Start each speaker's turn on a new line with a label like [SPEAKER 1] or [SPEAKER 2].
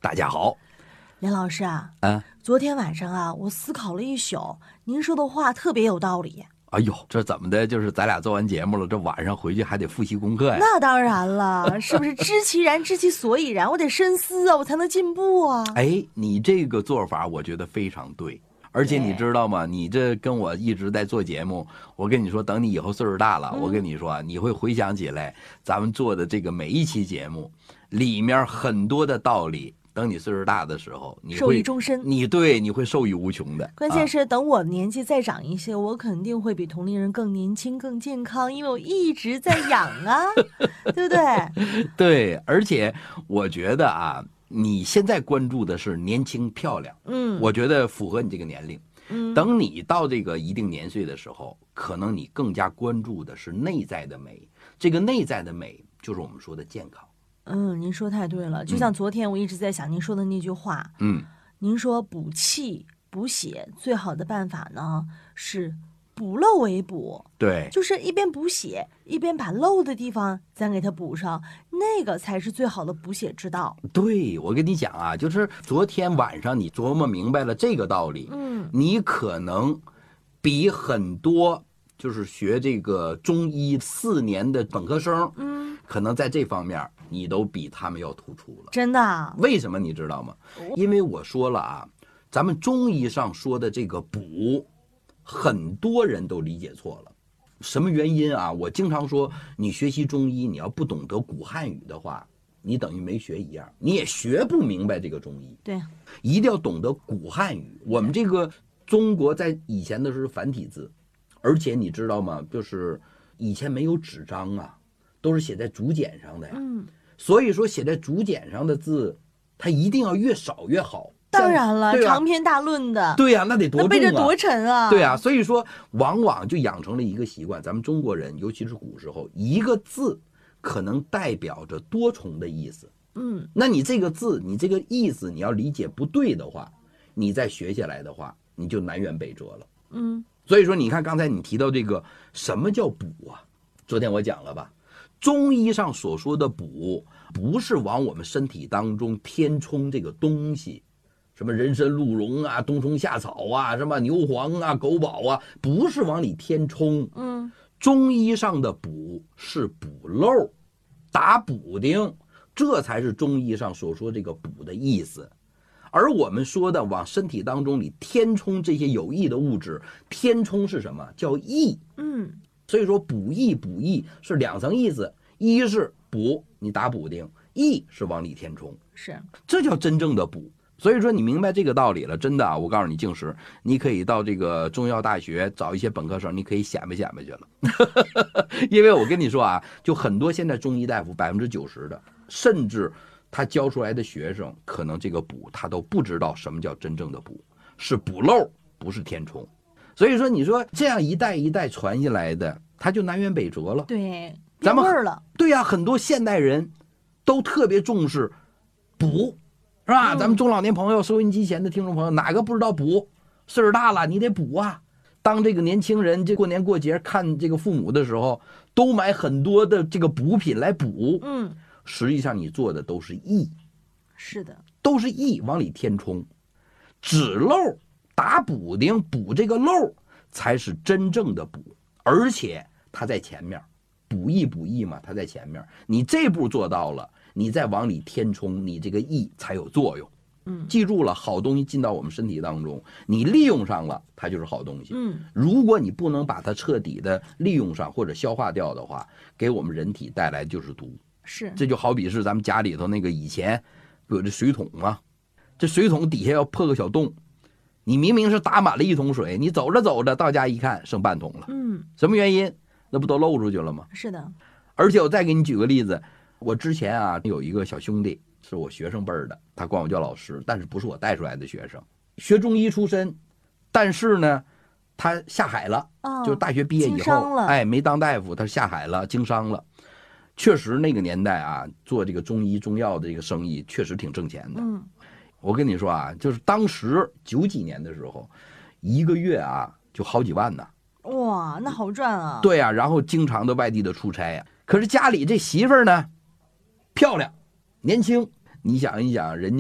[SPEAKER 1] 大家好。
[SPEAKER 2] 连老师啊，
[SPEAKER 1] 昨
[SPEAKER 2] 天晚上啊，我思考了一宿，您说的话特别有道理。
[SPEAKER 1] 哎呦，这怎么的？就是咱俩做完节目了，这晚上回去还得复习功课呀？
[SPEAKER 2] 那当然了，是不是知其然，知其所以然？我得深思啊，我才能进步啊。
[SPEAKER 1] 哎，你这个做法我觉得非常对。而且你知道吗？你这跟我一直在做节目，我跟你说，等你以后岁数大了，我跟你说，你会回想起来咱们做的这个每一期节目里面很多的道理。等你岁数大的时候，你会
[SPEAKER 2] 受益终身。
[SPEAKER 1] 你会受益无穷的。
[SPEAKER 2] 关键是等我年纪再长一些，我肯定会比同龄人更年轻、更健康，因为我一直在养啊，对不对？
[SPEAKER 1] 对，而且我觉得啊，你现在关注的是年轻漂亮，我觉得符合你这个年龄。等你到这个一定年岁的时候，可能你更加关注的是内在的美。这个内在的美，就是我们说的健康。
[SPEAKER 2] 您说太对了。就像昨天我一直在想您说的那句话，您说补气补血最好的办法呢是补漏为补，
[SPEAKER 1] 对，
[SPEAKER 2] 就是一边补血一边把漏的地方咱给它补上，那个才是最好的补血之道。
[SPEAKER 1] 对，我跟你讲啊，就是昨天晚上你琢磨明白了这个道理，你可能比很多就是学这个中医4年的本科生，可能在这方面你都比他们要突出了。
[SPEAKER 2] 真的？
[SPEAKER 1] 为什么你知道吗？因为我说了啊，咱们中医上说的这个补，很多人都理解错了。什么原因啊？我经常说，你学习中医，你要不懂得古汉语的话，你等于没学一样，你也学不明白这个中医。
[SPEAKER 2] 对，
[SPEAKER 1] 一定要懂得古汉语。我们这个中国在以前的是繁体字，而且你知道吗？就是以前没有纸张啊，都是写在竹简上的呀。所以说写在竹简上的字，它一定要越少越好。
[SPEAKER 2] 当然了，长篇大论的。
[SPEAKER 1] 对呀，那得多重啊，
[SPEAKER 2] 背着多沉啊。
[SPEAKER 1] 对啊，所以说往往就养成了一个习惯，咱们中国人，尤其是古时候，一个字可能代表着多重的意思。那你这个字，你这个意思，你要理解不对的话，你再学下来的话，你就南辕北辙了。所以说你看刚才你提到这个什么叫补啊？昨天我讲了吧，中医上所说的补，不是往我们身体当中填充这个东西，什么人参鹿茸啊、冬虫夏草啊、什么牛黄啊、狗宝啊，不是往里填充。中医上的补是补漏、打补丁，这才是中医上所说这个补的意思。而我们说的往身体当中里填充这些有益的物质，填充是什么？叫益。所以说补益是2层意思，一是补，你打补丁；益是往里填充，
[SPEAKER 2] 是，这
[SPEAKER 1] 叫真正的补。所以说你明白这个道理了，真的啊，我告诉你，静时你可以到这个中药大学找一些本科生，你可以显摆去了。因为我跟你说啊，就很多现在中医大夫90%的，甚至他教出来的学生，可能这个补他都不知道什么叫真正的补，是补漏，不是填充。所以说你说这样一代一代传下来的，他就南辕北辙了。
[SPEAKER 2] 对，
[SPEAKER 1] 咱们
[SPEAKER 2] 变味儿了。
[SPEAKER 1] 对呀，很多现代人都特别重视补，是吧？咱们中老年朋友、收音机前的听众朋友，哪个不知道补？岁数大了你得补啊。当这个年轻人这过年过节看这个父母的时候，都买很多的这个补品来补。实际上你做的都是益。
[SPEAKER 2] 是的，
[SPEAKER 1] 都是益，往里填充。止漏、打补丁，补这个漏才是真正的补，而且它在前面，补益嘛，它在前面。你这步做到了，你再往里填充，你这个益才有作用。记住了，好东西进到我们身体当中，你利用上了，它就是好东西。如果你不能把它彻底的利用上或者消化掉的话，给我们人体带来就是毒。
[SPEAKER 2] 是，
[SPEAKER 1] 这就好比是咱们家里头那个以前不有这水桶吗？这水桶底下要破个小洞，你明明是打满了1桶水，你走着走着到家一看剩半桶了。什么原因？那不都漏出去了吗？
[SPEAKER 2] 是的。
[SPEAKER 1] 而且我再给你举个例子，我之前啊有一个小兄弟是我学生辈儿的，他管我叫老师，但是不是我带出来的学生，学中医出身，但是呢他下海了，就是大学毕业以后，没当大夫，他下海了，经商了。确实那个年代啊，做这个中医中药的这个生意确实挺挣钱的。我跟你说啊，就是当时90几年的时候，1个月啊就好几万呢。
[SPEAKER 2] 哇，那好赚啊。
[SPEAKER 1] 对啊，然后经常的外地的出差啊。可是家里这媳妇儿呢，漂亮，年轻，你想一想，人家